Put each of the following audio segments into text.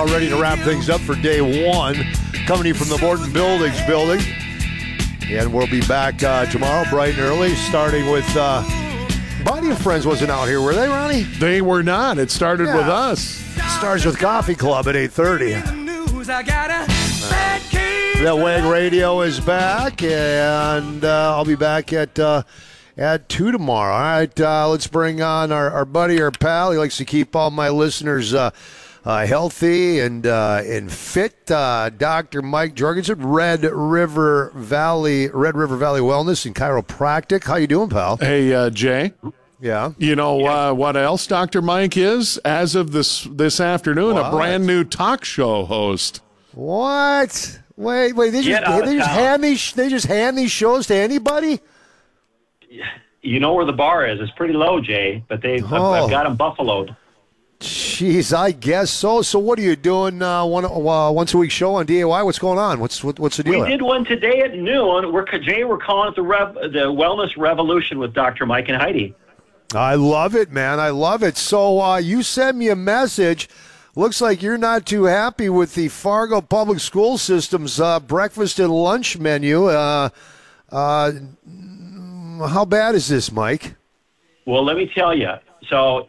about ready to wrap things up for day one. Coming to you from the Morton Buildings building. And we'll be back tomorrow bright and early, starting with Body of Friends wasn't out here, were they, Ronnie? They were not. It started with us. Starts with Coffee Club at 8:30. The WAG Radio is back, and I'll be back at 2 tomorrow. All right, let's bring on our buddy, our pal. He likes to keep all my listeners healthy and fit. Dr. Mike Jorgensen, Red River Valley Wellness and Chiropractic. How you doing, pal? Hey, Jay. Yeah. You know what else Dr. Mike is? As of this afternoon, a brand new talk show host. What? Wait! They just hand these shows to anybody? You know where the bar is. It's pretty low, Jay, but I've got them buffaloed. Jeez, I guess so. So what are you doing once a week show on DAY? What's going on? What's the deal? We did one today at noon. We're calling it the Wellness Revolution with Dr. Mike and Heidi. I love it, man. I love it. So you sent me a message. Looks like you're not too happy with the Fargo Public School System's breakfast and lunch menu. How bad is this, Mike? Well, let me tell you. So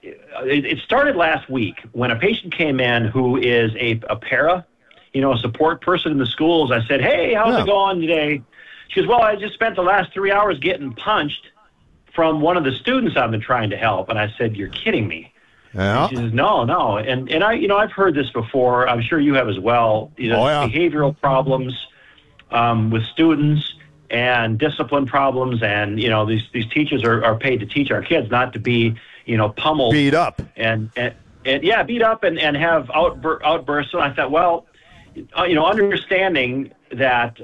it started last week when a patient came in who is a para, a support person in the schools. I said, hey, how's it going today? She goes, well, I just spent the last 3 hours getting punched from one of the students I've been trying to help. And I said, you're kidding me. Yeah. And she says, no. And I've heard this before. I'm sure you have as well. Behavioral problems with students and discipline problems, and these teachers are paid to teach our kids, not to be pummeled, beat up, and beat up and have outbursts. So I thought, well, understanding that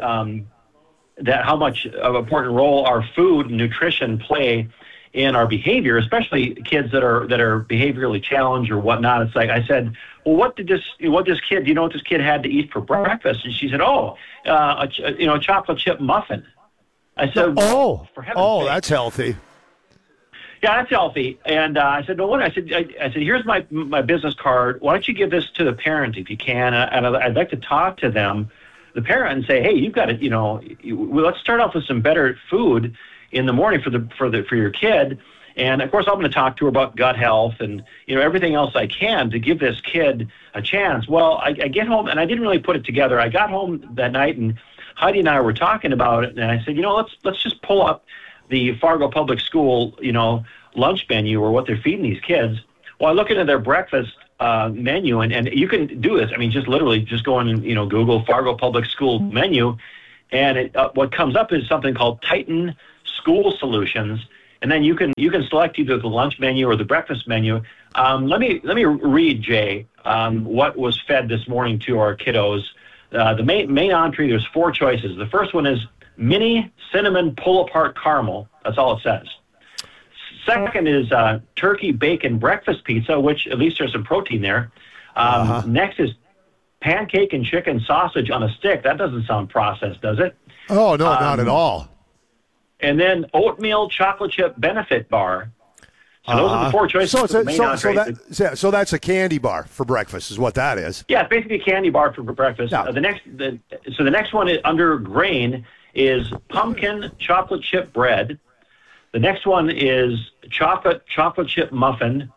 that how much of an important role our food and nutrition play in our behavior, especially kids that are behaviorally challenged or whatnot. It's like I said, well, what did this kid? Do you know what this kid had to eat for breakfast? And she said, a chocolate chip muffin. I said, for heaven's sake. That's healthy. Yeah, that's healthy. And I said, no wonder. I said, here's my business card. Why don't you give this to the parent if you can? And I'd like to talk to them, the parent, and say, hey, you've got to, let's start off with some better food in the morning for your kid. And of course, I'm going to talk to her about gut health and everything else I can to give this kid a chance. Well, I get home and I didn't really put it together. I got home that night and Heidi and I were talking about it, and I said, let's just pull up the Fargo Public School, lunch menu or what they're feeding these kids. Well, I look into their breakfast menu, and you can do this. I mean, just literally just go on and Google Fargo Public School menu, and what comes up is something called Titan School Solutions, and then you can select either the lunch menu or the breakfast menu. Let me read, Jay, what was fed this morning to our kiddos. The main entree, there's 4 choices. The first one is mini cinnamon pull-apart caramel. That's all it says. Second is turkey bacon breakfast pizza, which at least there's some protein there. Next is pancake and chicken sausage on a stick. That doesn't sound processed, does it? Oh, no, not at all. And then oatmeal chocolate chip benefit bar. So those are the 4 choices. So that's a candy bar for breakfast, is what that is. Yeah, it's basically a candy bar for breakfast. Yeah. The next one is under grain is pumpkin chocolate chip bread. The next one is chocolate chip muffin.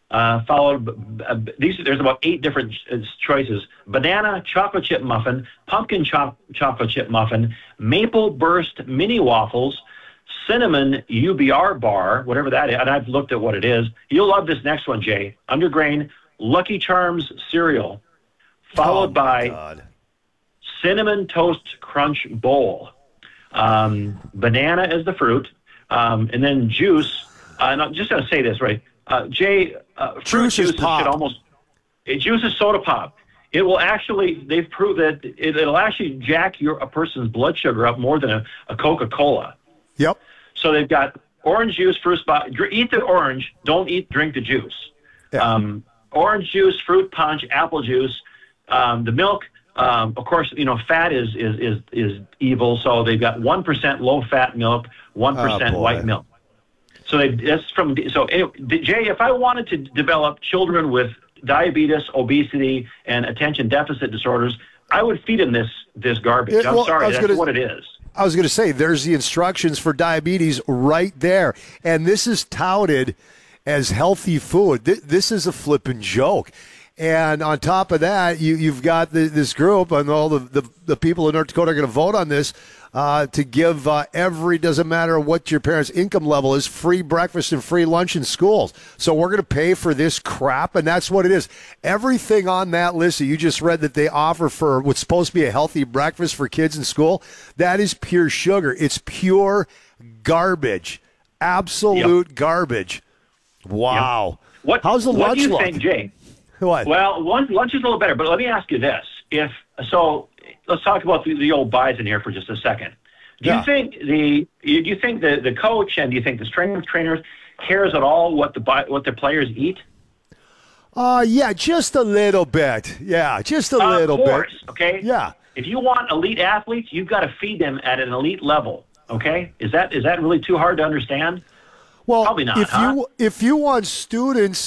There's about 8 different choices: banana chocolate chip muffin, pumpkin chocolate chip muffin, maple burst mini waffles, cinnamon UBR bar, whatever that is, and I've looked at what it is. You'll love this next one, Jay. Under grain, Lucky Charms cereal, followed by Cinnamon Toast Crunch bowl. Banana is the fruit, and then juice. And I'm just going to say this, right? Jay, juice is pop. Juice is soda pop. It will actually, they've proved that it'll actually jack a person's blood sugar up more than a Coca-Cola. Yep. So they've got orange juice, eat the orange, drink the juice. Yeah. Orange juice, fruit punch, apple juice, the milk. Of course, fat is evil. So they've got 1% low-fat milk, 1% white milk. So Jay, if I wanted to develop children with diabetes, obesity, and attention deficit disorders, I would feed them this garbage. I'm sorry, that's what it is. I was going to say, there's the instructions for diabetes right there. And this is touted as healthy food. This is a flippin' joke. And on top of that, you've got this group, and all the people in North Dakota are going to vote on this to give doesn't matter what your parents' income level is, free breakfast and free lunch in schools. So we're going to pay for this crap, and that's what it is. Everything on that list that you just read that they offer for what's supposed to be a healthy breakfast for kids in school, that is pure sugar. It's pure garbage. Absolute garbage. Wow. Yep. How's the lunch look? What do you look? think, Jay? What? Well, lunch is a little better, but let me ask you this. Let's talk about the old Bison here for just a second. Do you think the coach and do you think the trainers cares at all what the players eat? Yeah, just a little bit. Yeah, just a little bit. Of course, okay? Yeah. If you want elite athletes, you've got to feed them at an elite level, okay? Is that really too hard to understand? Well, probably not. If you want students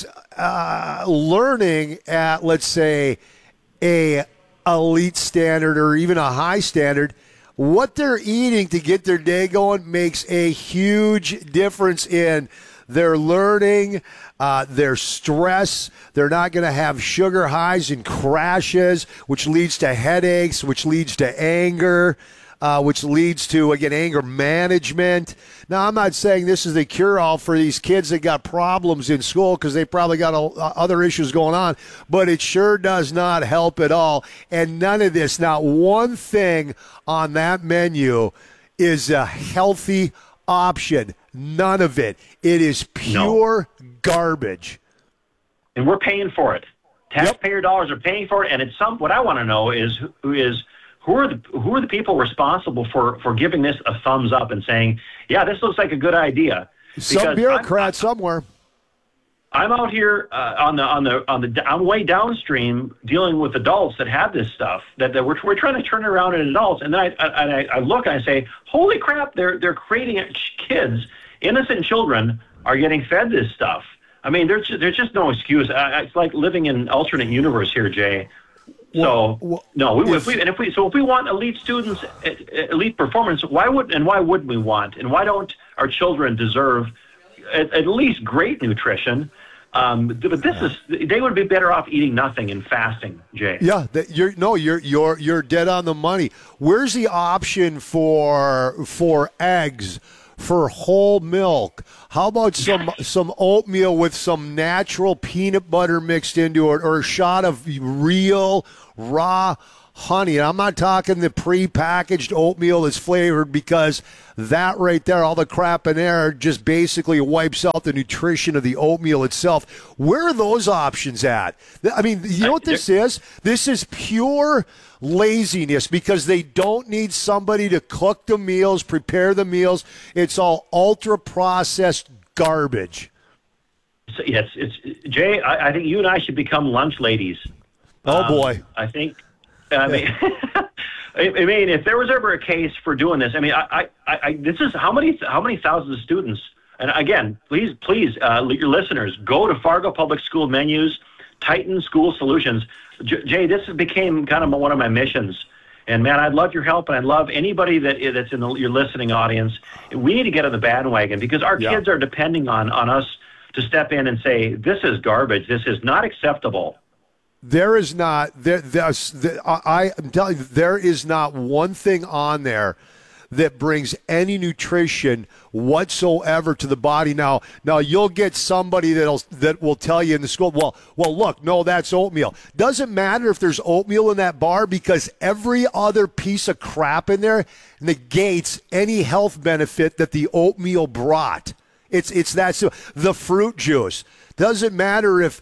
learning at, let's say, a elite standard or even a high standard, what they're eating to get their day going makes a huge difference in their learning, their stress. They're not going to have sugar highs and crashes, which leads to headaches, which leads to anger. Which leads to, again, anger management. Now, I'm not saying this is the cure-all for these kids that got problems in school because they probably got other issues going on, but it sure does not help at all. And none of this, not one thing on that menu is a healthy option. None of it. It is pure garbage. And we're paying for it. Taxpayer dollars are paying for it, and what I want to know is who are the people responsible for giving this a thumbs up and saying, yeah, this looks like a good idea? Some bureaucrat somewhere. I'm out here I'm way downstream dealing with adults that have this stuff that we're trying to turn it around in adults, and then I look and I say, holy crap, they're creating kids, innocent children are getting fed this stuff. I mean, there's just no excuse. It's like living in an alternate universe here, Jay. So if we want elite students, elite performance, why wouldn't we want? And why don't our children deserve at least great nutrition? But they would be better off eating nothing and fasting, Jay. Yeah, you're dead on the money. Where's the option for eggs? For whole milk? How about some oatmeal with some natural peanut butter mixed into it, or a shot of real raw honey? And I'm not talking the pre-packaged oatmeal that's flavored, because that right there, all the crap in there, just basically wipes out the nutrition of the oatmeal itself. Where are those options at? I mean, you know what this is? This is pure laziness, because they don't need somebody to cook the meals, prepare the meals. It's all ultra-processed garbage. So, yes, it's Jay, I think you and I should become lunch ladies. Oh, boy. I mean, if there was ever a case for doing this, I mean, this is how many thousands of students. And again, please, your listeners, go to Fargo Public School menus, Titan School Solutions. Jay, this became kind of one of my missions. And, man, I'd love your help, and I'd love anybody that's in your listening audience. We need to get on the bandwagon, because our kids are depending on us to step in and say, this is garbage. This is not acceptable. There is not. I'm telling you, there is not one thing on there that brings any nutrition whatsoever to the body. Now you'll get somebody that will tell you in the school, well, look, no, that's oatmeal. Doesn't matter if there's oatmeal in that bar, because every other piece of crap in there negates any health benefit that the oatmeal brought. It's that simple. The fruit juice doesn't matter if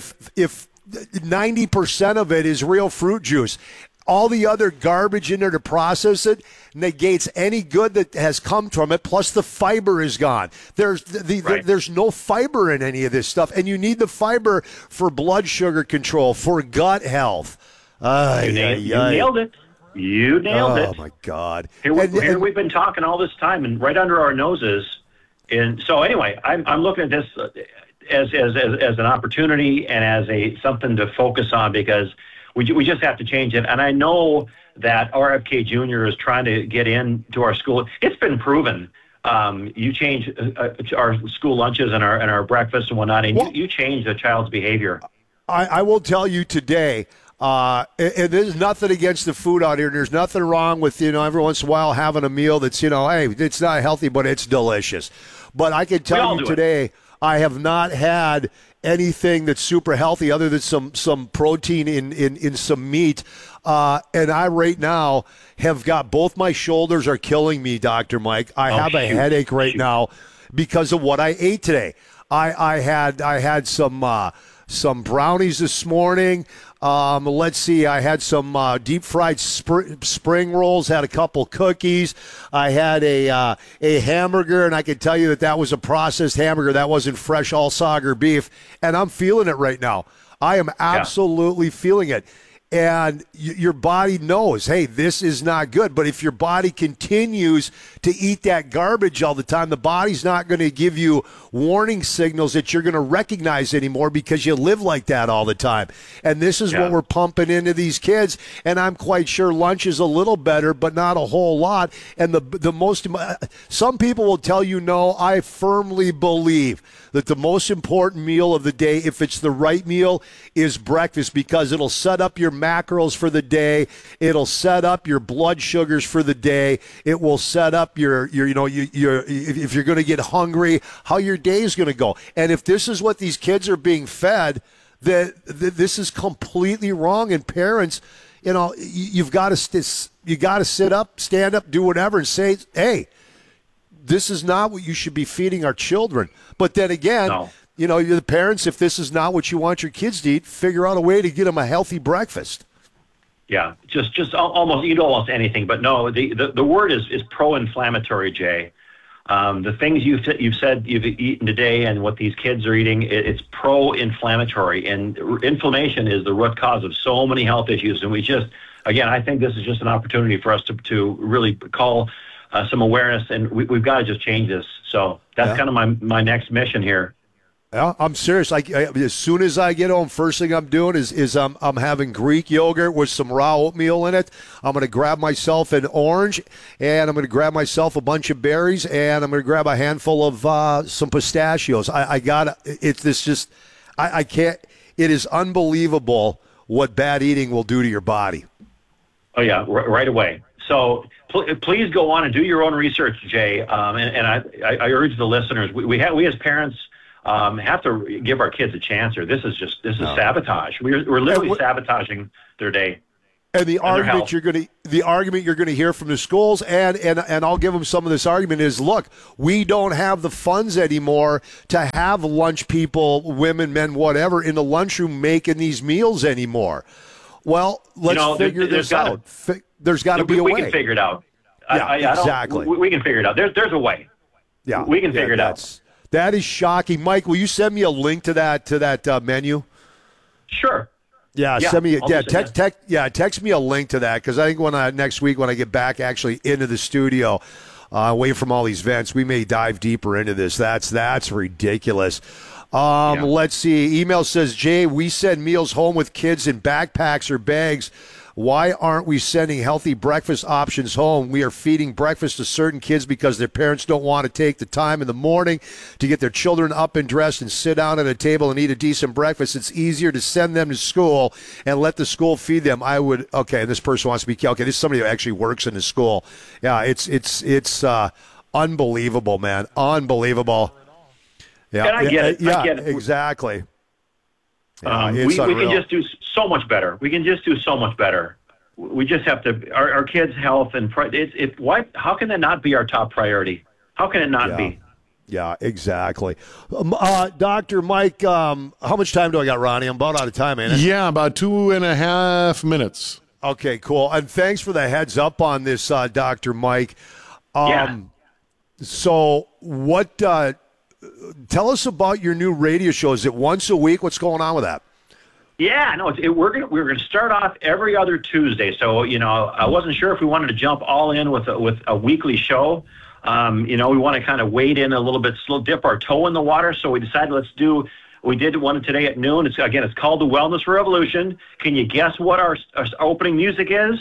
90% of it is real fruit juice. All the other garbage in there to process it negates any good that has come from it, plus the fiber is gone. There's no fiber in any of this stuff, and you need the fiber for blood sugar control, for gut health. You nailed it. You nailed it. Oh, my God. Here we've been talking all this time, and right under our noses. And so anyway, I'm looking at this. as an opportunity and as something to focus on, because we just have to change it. And I know that RFK Jr. is trying to get into our school. It's been proven. You change our school lunches and our breakfast and whatnot, and you change the child's behavior. I will tell you today, and there's nothing against the food out here. There's nothing wrong with, every once in a while having a meal that's, hey, it's not healthy, but it's delicious. But I can tell you today, I have not had anything that's super healthy other than some protein in some meat. And I right now have got both my shoulders are killing me, Dr. Mike. I have a headache right now because of what I ate today. I had some brownies this morning. Let's see. I had some deep fried spring rolls. Had a couple cookies. I had a hamburger, and I can tell you that was a processed hamburger. That wasn't fresh all sauger beef, and I'm feeling it right now. I am absolutely feeling it. And your body knows, hey, this is not good. But if your body continues to eat that garbage all the time, the body's not going to give you warning signals that you're going to recognize anymore because you live like that all the time. And this is what we're pumping into these kids. And I'm quite sure lunch is a little better, but not a whole lot. And some people will tell you no. I firmly believe that the most important meal of the day, if it's the right meal, is breakfast, because it'll set up your macros for the day. It'll set up your blood sugars for the day. It will set up your if you're going to get hungry, how your day is going to go. And if this is what these kids are being fed, that this is completely wrong. And parents, you've got to sit up, stand up, do whatever, and say, hey, this is not what you should be feeding our children. But then again, you're the parents. If this is not what you want your kids to eat, figure out a way to get them a healthy breakfast. Yeah, just almost eat almost anything. But no, the word is pro-inflammatory, Jay. The things you've said you've eaten today and what these kids are eating, it's pro-inflammatory. And inflammation is the root cause of so many health issues. And I think this is just an opportunity for us to really call some awareness, and we've got to just change this. So that's kind of my next mission here. Yeah, I'm serious. As soon as I get home, first thing I'm doing is I'm having Greek yogurt with some raw oatmeal in it. I'm going to grab myself an orange, and I'm going to grab myself a bunch of berries, and I'm going to grab a handful of some pistachios. I can't. It is unbelievable what bad eating will do to your body. Oh yeah, right away. So please go on and do your own research, Jay. And I urge the listeners. We as parents have to give our kids a chance here. This is sabotage. We're literally sabotaging their day. And the argument you're going to hear from the schools, and I'll give them some of this argument is, look, we don't have the funds anymore to have lunch people, women, men, whatever, in the lunchroom making these meals anymore. Well, let's figure this out. There's got to be a way. We can figure it out. Exactly. We can figure it out. There's a way. Yeah, we can figure it out. That is shocking, Mike. Will you send me a link to that menu? Sure. Yeah, send me. Text me a link to that, because I think next week when I get back actually into the studio, away from all these vents, we may dive deeper into this. That's ridiculous. Let's see. Email says, Jay, we send meals home with kids in backpacks or bags. Why aren't we sending healthy breakfast options home? We are feeding breakfast to certain kids because their parents don't want to take the time in the morning to get their children up and dressed and sit down at a table and eat a decent breakfast. It's easier to send them to school and let the school feed them. This person wants to be, this is somebody who actually works in the school. Yeah, it's unbelievable, man. Unbelievable. Yeah, and I get it. Yeah, I get it. Exactly. Yeah, we can just do so much better. We just have to. Our kids' health and how can that not be our top priority? How can it not be? Yeah, exactly. Dr. Mike, how much time do I got, Ronnie? I'm about out of time, ain't it? Yeah, about 2.5 minutes. Okay, cool. And thanks for the heads up on this, Dr. Mike. So what? Tell us about your new radio show. Is it once a week? What's going on with that? Yeah, no, we're gonna start off every other Tuesday. So I wasn't sure if we wanted to jump all in with a weekly show. We want to kind of wade in a little bit, slow dip our toe in the water. So we decided we did one today at noon. It's called the Wellness Revolution. Can you guess what our opening music is?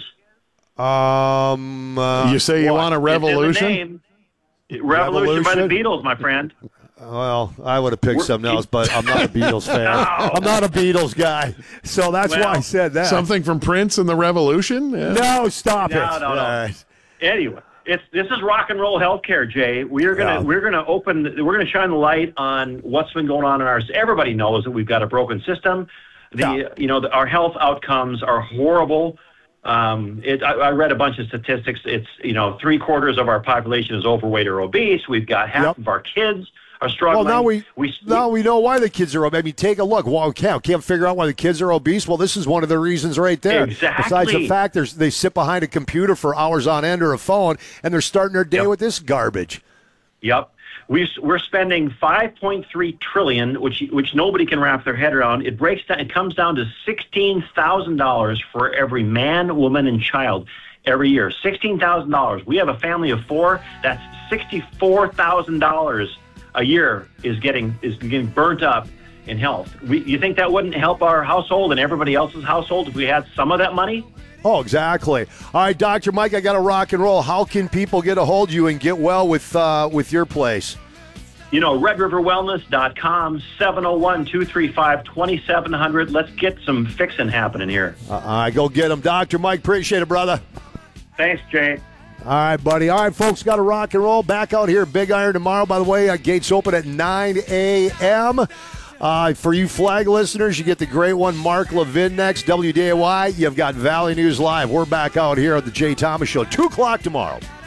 You say you want a revolution? Revolution by the Beatles, my friend. Well, I would have picked something else, but I'm not a Beatles fan. No. I'm not a Beatles guy, so that's why I said that. Something from Prince and the Revolution? Yeah. No, stop it. No. Right. Anyway, this is rock and roll healthcare, Jay. We're gonna shine the light on what's been going on in ours. Everybody knows that we've got a broken system. Our health outcomes are horrible. I read a bunch of statistics. It's 3/4 of our population is overweight or obese. We've got half of our kids are struggling. Well, now we know why the kids are obese. I mean, take a look. Well, can't figure out why the kids are obese. Well, this is one of the reasons right there. Exactly. Besides the fact they sit behind a computer for hours on end or a phone, and they're starting their day with this garbage. Yep. We're spending $5.3 trillion, which nobody can wrap their head around. It comes down to $16,000 for every man, woman, and child every year. $16,000. We have a family of 4. That's $64,000 a year is getting burnt up in health. You think that wouldn't help our household and everybody else's household if we had some of that money? Oh, exactly. All right, Dr. Mike, I got to rock and roll. How can people get a hold of you and get well with your place? RedRiverWellness.com, 701-235-2700. Let's get some fixing happening here. Go get them. Dr. Mike, appreciate it, brother. Thanks, Jay. All right, buddy. All right, folks, got to rock and roll. Back out here, Big Iron tomorrow. By the way, gates open at 9 a.m. For you flag listeners, you get the great one, Mark Levin next, WDAY. You've got Valley News Live. We're back out here at the Jay Thomas Show, 2 o'clock tomorrow.